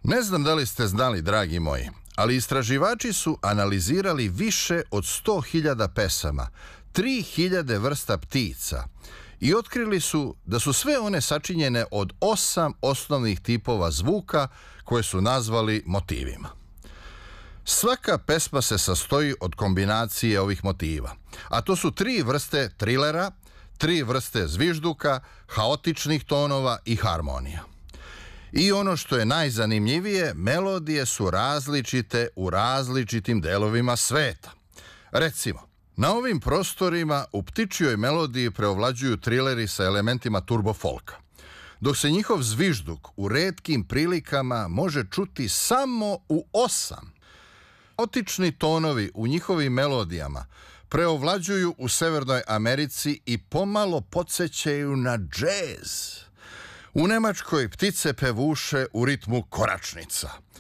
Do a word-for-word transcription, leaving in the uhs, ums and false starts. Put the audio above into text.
Ne znam da li ste znali, dragi moji, ali istraživači su analizirali više od sto hiljada pesama, tri hiljade vrsta ptica i otkrili su da su sve one sačinjene od osam osnovnih tipova zvuka koje su nazvali motivima. Svaka pesma se sastoji od kombinacije ovih motiva, a to su tri vrste trilera, tri vrste zvižduka, haotičnih tonova i harmonija. I ono što je najzanimljivije, melodije su različite u različitim delovima sveta. Recimo, na ovim prostorima u ptičjoj melodiji preovlađuju trileri sa elementima turbo folka, dok se njihov zvižduk u retkim prilikama može čuti samo u osam. Haotični tonovi u njihovim melodijama preovlađuju u Severnoj Americi i pomalo podsjećaju na džez. U Nemačkoj ptice pevuše u ritmu koračnica.